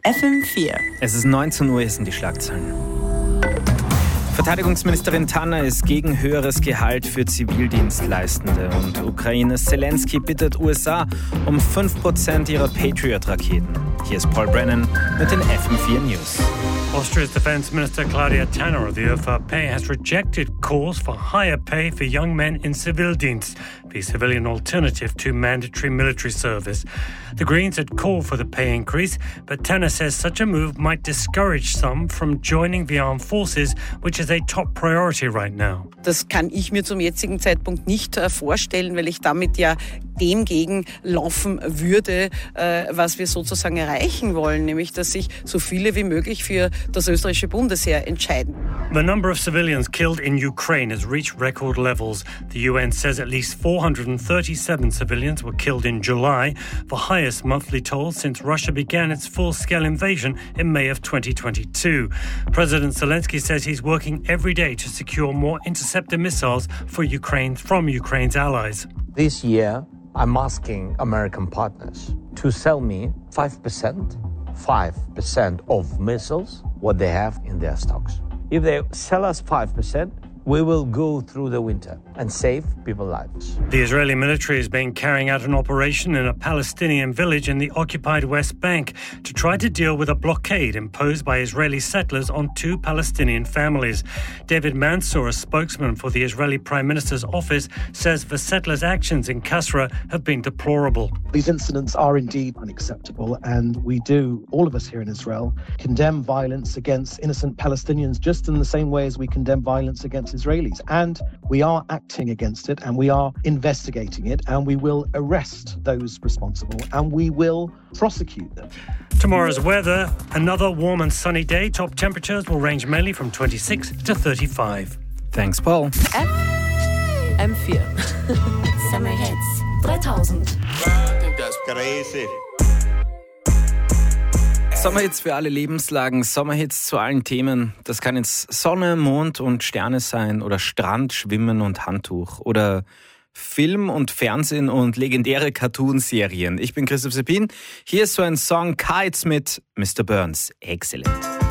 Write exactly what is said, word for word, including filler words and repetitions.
F M vier. Es ist neunzehn Uhr, hier sind die Schlagzeilen. Verteidigungsministerin Tanner ist gegen höheres Gehalt für Zivildienstleistende und Ukraines Zelensky bittet U S A um fünf Prozent ihrer Patriot-Raketen. Hier ist Paul Brennan mit den F M vier News. Austria's Defence Minister Claudia Tanner of the Ö V P has rejected calls for higher pay for young men in Zivildienst, the civilian alternative to mandatory military service. The Greens had called for the pay increase, but Tanner says such a move might discourage some from joining the armed forces, which is a top priority right now. Das kann ich mir zum jetzigen Zeitpunkt nicht äh, vorstellen, weil ich damit ja dem gegenlaufen würde, äh, was wir sozusagen erreichen wollen, nämlich dass sich so viele wie möglich für das österreichische Bundesheer entscheiden. The number of civilians killed in Ukraine has reached record levels. The U N says at least four hundred thirty-seven civilians were killed in July, the highest monthly toll since Russia began its full-scale invasion in May of twenty twenty-two. President Zelensky says he's working every day to secure more interceptor missiles for Ukraine from Ukraine's allies. This year, I'm asking American partners to sell me five percent, five percent of missiles, what they have in their stocks. If they sell us five percent, we will go through the winter and save people's lives. The Israeli military has been carrying out an operation in a Palestinian village in the occupied West Bank to try to deal with a blockade imposed by Israeli settlers on two Palestinian families. David Mansour, a spokesman for the Israeli Prime Minister's office, says the settlers' actions in Kasra have been deplorable. These incidents are indeed unacceptable, and we do, all of us here in Israel, condemn violence against innocent Palestinians just in the same way as we condemn violence against Israelis. And we are acting against it, and we are investigating it, and we will arrest those responsible, and we will prosecute them. Tomorrow's weather, another warm and sunny day. Top temperatures will range mainly from twenty-six to thirty-five. Thanks, Paul. F M vier. Summer Hits dreitausend. Crazy. Sommerhits für alle Lebenslagen, Sommerhits zu allen Themen. Das kann jetzt Sonne, Mond und Sterne sein oder Strand, Schwimmen und Handtuch oder Film und Fernsehen und legendäre Cartoonserien. Ich bin Christoph Seppin. Hier ist so ein Song Kites mit Mister Burns. Exzellent.